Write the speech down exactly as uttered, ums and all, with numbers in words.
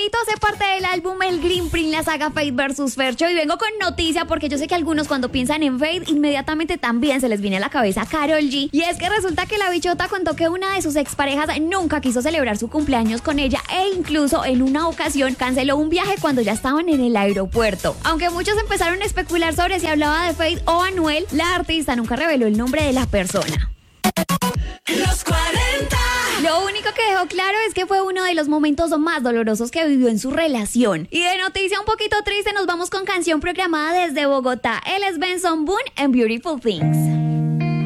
Feito hace parte del álbum El Green Print, la saga Fate versus Fercho, y vengo con noticia porque yo sé que algunos cuando piensan en Fate inmediatamente también se les viene a la cabeza Karol G, y es que resulta que la bichota contó que una de sus exparejas nunca quiso celebrar su cumpleaños con ella e incluso en una ocasión canceló un viaje cuando ya estaban en el aeropuerto. Aunque muchos empezaron a especular sobre si hablaba de Fate o Anuel, la artista nunca reveló el nombre de la persona. Los cuarenta. Lo único que dejó claro es que fue uno de los momentos más dolorosos que vivió en su relación. Y de noticia un poquito triste nos vamos con canción programada desde Bogotá. Él es Benson Boone en Beautiful Things.